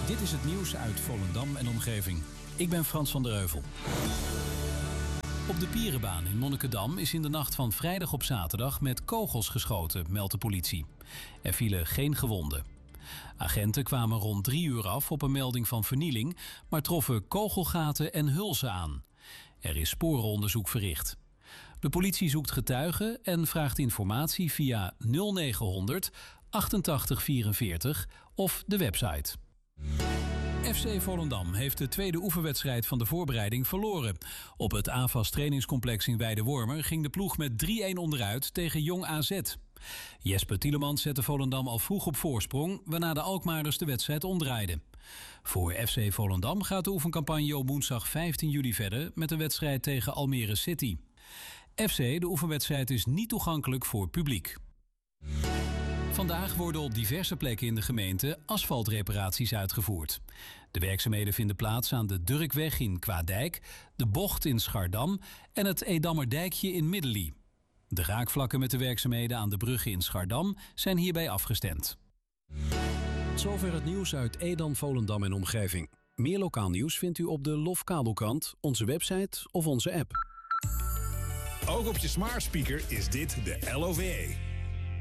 Dit is het nieuws uit Volendam en omgeving. Ik ben Frans van der Heuvel. Op de Pierenbaan in Monnikendam is in de nacht van vrijdag op zaterdag met kogels geschoten, meldt de politie. Er vielen geen gewonden. Agenten kwamen rond 3 uur af op een melding van vernieling, maar troffen kogelgaten en hulzen aan. Er is sporenonderzoek verricht. De politie zoekt getuigen en vraagt informatie via 0900 8844 of de website. FC Volendam heeft de tweede oefenwedstrijd van de voorbereiding verloren. Op het AVAS trainingscomplex in Weidewormer ging de ploeg met 3-1 onderuit tegen Jong AZ. Jesper Tielemans zette Volendam al vroeg op voorsprong, waarna de Alkmaarders de wedstrijd omdraaiden. Voor FC Volendam gaat de oefencampagne op woensdag 15 juli verder met een wedstrijd tegen Almere City. FC, de oefenwedstrijd, is niet toegankelijk voor publiek. Vandaag worden op diverse plekken in de gemeente asfaltreparaties uitgevoerd. De werkzaamheden vinden plaats aan de Durkweg in Kwaadijk, de Bocht in Schardam en het Edammerdijkje in Middelie. De raakvlakken met de werkzaamheden aan de bruggen in Schardam zijn hierbij afgestemd. Zover het nieuws uit Edam, Volendam en omgeving. Meer lokaal nieuws vindt u op de LOF Kabelkrant, onze website of onze app. Ook op je smart speaker is dit de LOVE.